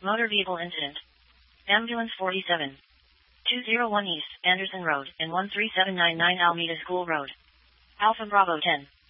Motor vehicle incident. Ambulance 47. 201 East, Anderson Road, and 13799 Alameda School Road. Alpha Bravo 10.